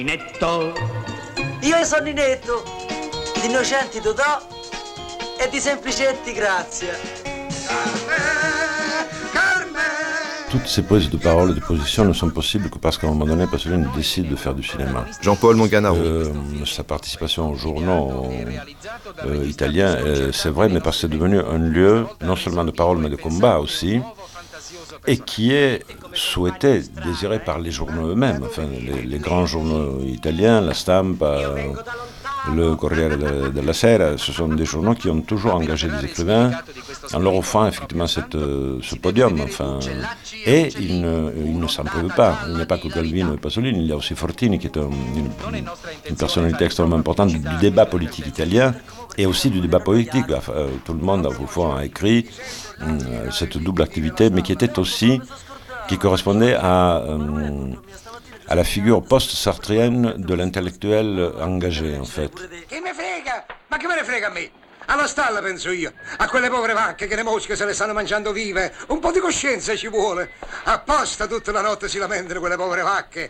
Netto. Io sono Ninetto, di Innocenti Totò e di Semplicetti Grazia. Toutes ces prises de parole et de position ne sont possibles que parce qu'à un moment donné, Pasolini décide de faire du cinéma. Jean-Paul Monganaro. Sa participation aux journaux italiens, c'est vrai, mais parce que c'est devenu un lieu non seulement de parole, mais de combat aussi, et qui est souhaité, désiré par les journaux eux-mêmes, enfin les grands journaux italiens, la Stampa, le Corriere della Sera, ce sont des journaux qui ont toujours engagé des écrivains en leur offrant effectivement ce podium, enfin, et ils ne s'en peuvent pas. Il n'y a pas que Calvino et Pasolini, il y a aussi Fortini qui est une personnalité extrêmement importante du débat politique italien et aussi du débat politique. Enfin, tout le monde autrefois a écrit cette double activité, mais qui correspondait à la figure post-sartrienne de l'intellettuel engagé, en fait. Che me frega? Ma che me ne frega a me? Alla stalla penso io, a quelle povere vacche che le mosche se le stanno mangiando vive, un po' di coscienza ci vuole. Apposta tutta la notte si lamentano quelle povere vacche.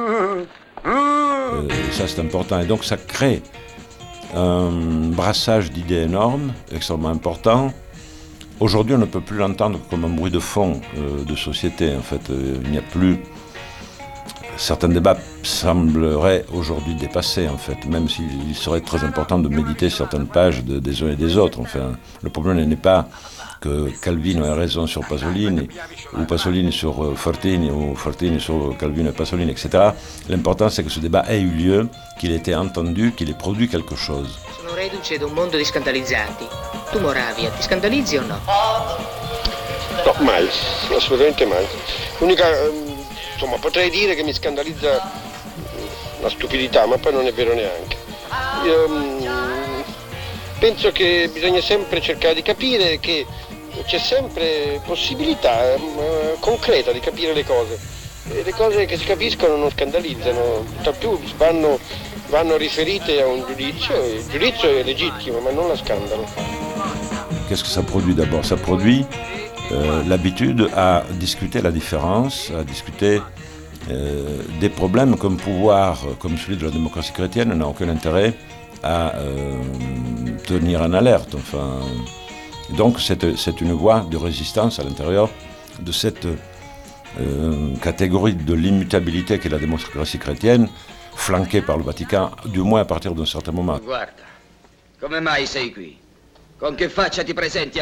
Ça c'est important, et donc ça crée un brassage d'idées énorme, extrêmement important. Aujourd'hui, on ne peut plus l'entendre comme un bruit de fond de société. En fait, il n'y a plus. Certains débats sembleraient aujourd'hui dépassés, en fait, même s'il serait très important de méditer certaines pages des uns et des autres. Enfin, le problème n'est pas que Calvino ait raison sur Pasolini, ou Pasolini sur Fortini, ou Fortini sur Calvino et Pasolini, etc. L'important, c'est que ce débat ait eu lieu, qu'il ait été entendu, qu'il ait produit quelque chose. Sono reduce da un mondo di scandalizzati. Tu, Moravia, ti scandalizzi o no? No, mai, assolutamente mai. L'unica, insomma, potrei dire che mi scandalizza la stupidità, ma poi non è vero neanche. Io penso che bisogna sempre cercare di capire che c'è sempre possibilità concreta di capire le cose. E le cose che si capiscono non scandalizzano, tutt'al più vanno riferite a un giudizio, e il giudizio è legittimo, ma non la scandalo. Qu'est-ce que ça produit d'abord? Ça produit l'habitude à discuter la différence, à discuter des problèmes qu'un pouvoir comme celui de la démocratie chrétienne n'a aucun intérêt à tenir en alerte. Enfin, donc c'est une voie de résistance à l'intérieur de cette catégorie de l'immutabilité qu'est la démocratie chrétienne, flanquée par le Vatican, du moins à partir d'un certain moment. Guarda, come mai sei qui? Con che faccia ti presenti a